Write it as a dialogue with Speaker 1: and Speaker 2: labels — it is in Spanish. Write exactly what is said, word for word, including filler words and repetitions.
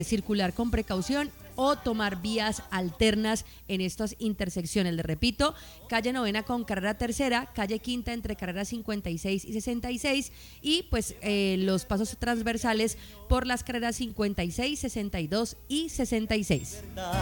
Speaker 1: circular con precaución o tomar vías alternas en estas intersecciones. Les repito, calle Novena con carrera Tercera, calle Quinta entre carrera cincuenta y seis y sesenta y seis y pues eh, los pasos transversales por las carreras cincuenta y seis, sesenta y dos y sesenta y seis.